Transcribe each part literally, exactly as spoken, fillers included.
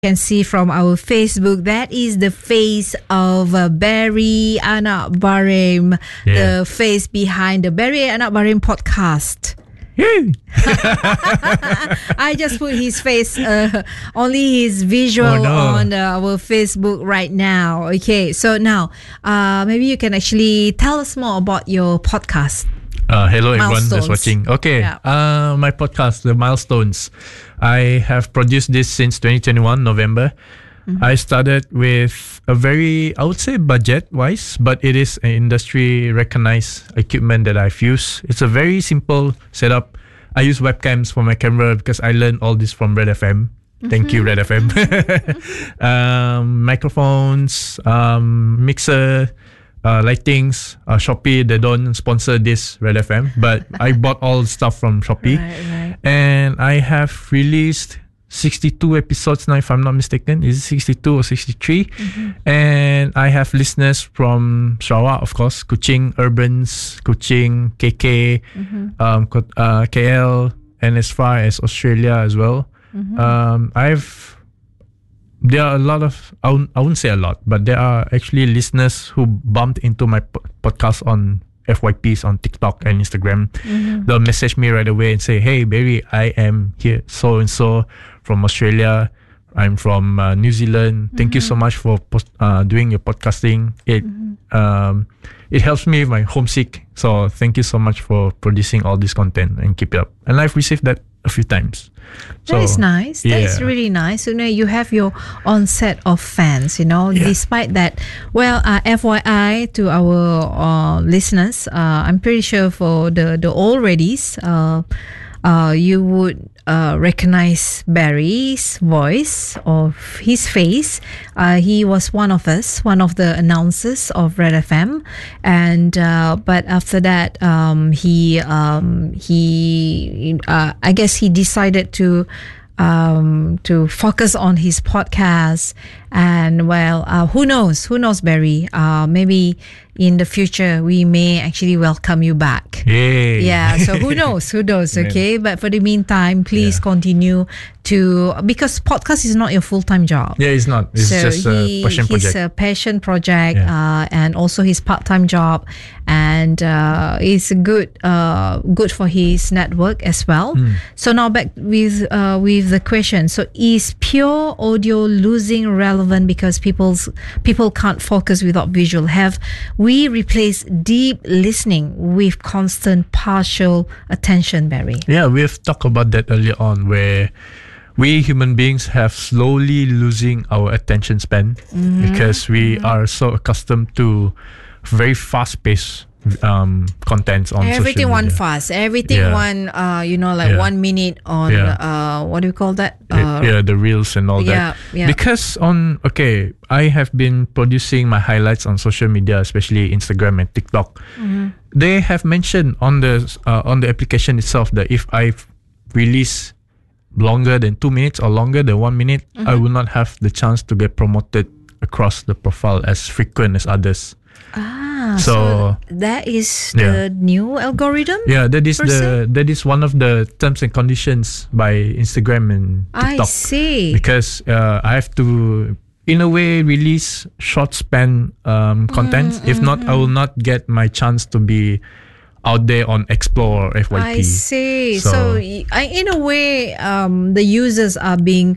can see from our Facebook, that is the face of uh, Barry Anak Barim, Yeah. the face behind the Barry Anak Barim podcast. I just put his face, uh, only his visual Oh, no. on uh, our Facebook right now. Okay, so now uh, maybe you can actually tell us more about your podcast. Uh, hello everyone Milestones. that's watching. Okay, Yeah. uh, my podcast, The Milestones. I have produced this since twenty twenty-one, November. Mm-hmm. I started with a very, I would say budget-wise, but it is an industry-recognized equipment that I've used. It's a very simple setup. I use webcams for my camera because I learned all this from Red F M. Thank you, Red F M. um, microphones, um, mixer, uh, lightings, uh, Shopee. They don't sponsor this Red F M, but I bought all stuff from Shopee. Right, right. And I have released sixty-two episodes now, if I'm not mistaken. Is it sixty-two or sixty-three? Mm-hmm. And I have listeners from Sarawak, of course, Kuching, Urbans, Kuching, K K, mm-hmm. um, uh, K L, and as far as Australia as well. Mm-hmm. Um, I've there are a lot of I wouldn't, I wouldn't say a lot, but there are actually listeners who bumped into my po- podcast on F Y Ps on TikTok and Instagram. Mm-hmm. They'll message me right away and say, "Hey, Barry, I am here, so and so from Australia. I'm from uh, New Zealand. Thank mm-hmm. you so much for post- uh, doing your podcasting. It mm-hmm. um, it helps me with my homesick. So thank you so much for producing all this content and keep it up." And I've received that a few times. That So, is nice. yeah. That's really nice. You know, you have your own set of fans, you know, Yeah. despite that. Well, uh, F Y I to our uh, listeners, uh, I'm pretty sure for the, the old readies, uh, uh, you would uh, recognize Barry's voice or his face. Uh, he was one of us, one of the announcers of Red F M, and uh, but after that, um, he um, he uh, I guess he decided to. Um, to focus on his podcast, and well, uh, who knows? Who knows, Barry? Uh, maybe in the future we may actually welcome you back. Yay. Yeah. So who knows? Who knows? Okay. But for the meantime, please Yeah. continue to, because podcast is not your full time job. Yeah, it's not. It's so just he, a passion he's project. a passion project, Yeah. uh, and also his part-time job, and uh, it's good, uh, good for his network as well. Mm. So now back with uh, with the question. So is pure audio losing relevant because people's people can't focus without visual? Have we replaced deep listening with constant partial attention, Barry? Yeah, we've talked about that earlier on, where we human beings have slowly losing our attention span mm-hmm. because we mm-hmm. are so accustomed to very fast-paced um, contents on everything social one media. fast, everything Yeah. one, uh, you know, like Yeah. one minute on, Yeah. uh, what do you call that? It- Uh, yeah, the reels and all yeah, that. yeah. Because on, okay, I have been producing my highlights on social media, especially Instagram and TikTok. Mm-hmm. They have mentioned on the uh, on the application itself that if I release longer than two minutes or longer than one minute, mm-hmm. I will not have the chance to get promoted across the profile as frequent as others. Ah, So, so, that is the yeah. new algorithm? Yeah, that is per the se? that is one of the terms and conditions by Instagram and I TikTok. see. Because uh, I have to, in a way, release short span um, contents. Mm-hmm, if not, I will not get my chance to be out there on Explore or F Y P. I see. So, So- y- I, in a way, um, the users are being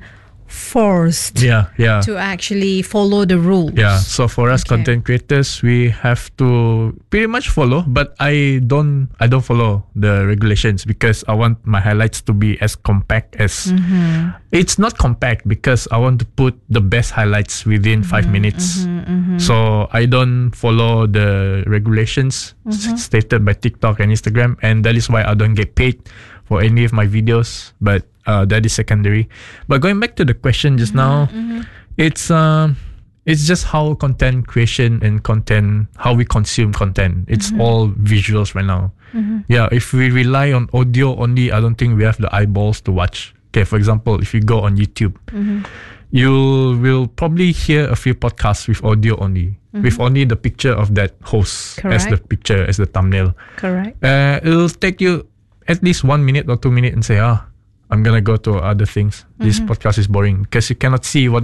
forced Yeah, yeah. to actually follow the rules. Yeah, so for us Okay. content creators, we have to pretty much follow, but I don't I don't follow the regulations because I want my highlights to be as compact as Mm-hmm. it's not compact because I want to put the best highlights within Mm-hmm, five minutes. So I don't follow the regulations Mm-hmm. s- stated by TikTok and Instagram, and that is why I don't get paid for any of my videos. But uh, that is secondary. But going back to the question just now, it's um, it's just how content creation and content, how we consume content. It's all visuals right now. Yeah, if we rely on audio only, I don't think we have the eyeballs to watch. Okay, for example, if you go on YouTube, you will probably hear a few podcasts with audio only, with only the picture of that host as the Correct. picture, as the thumbnail. Correct. Uh, it'll take you at least one minute or two minutes and say, ah, I'm gonna go to other things. This podcast is boring because you cannot see what